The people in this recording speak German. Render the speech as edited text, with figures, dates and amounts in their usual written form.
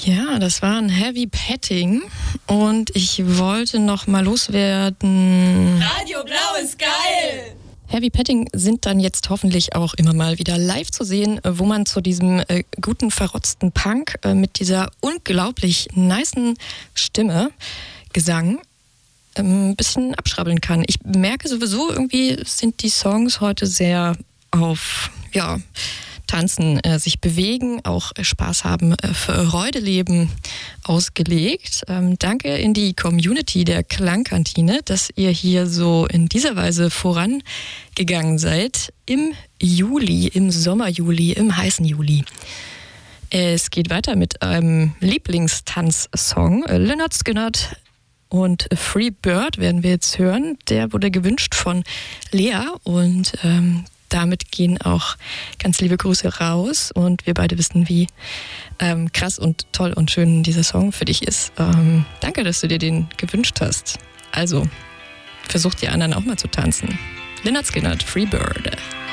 Ja, das war ein Heavy Petting und ich wollte noch mal loswerden. Radio Blau ist geil! Heavy Petting sind dann jetzt hoffentlich auch immer mal wieder live zu sehen, wo man zu diesem guten, verrotzten Punk mit dieser unglaublich nicen Stimme, Gesang, ein bisschen abschrabbeln kann. Ich merke sowieso, irgendwie sind die Songs heute sehr auf, Tanzen, sich bewegen, auch Spaß haben, Freude leben ausgelegt. Danke in die Community der Klangkantine, dass ihr hier so in dieser Weise vorangegangen seid im Juli, im Sommerjuli, im heißen Juli. Es geht weiter mit einem Lieblingstanzsong, Lynyrd Skynyrd und Free Bird werden wir jetzt hören. Der wurde gewünscht von Lea und damit gehen auch ganz liebe Grüße raus und wir beide wissen, wie krass und toll und schön dieser Song für dich ist. Danke, dass du dir den gewünscht hast. Also, versucht die anderen auch mal zu tanzen. Lynyrd Skynyrd, Free Bird.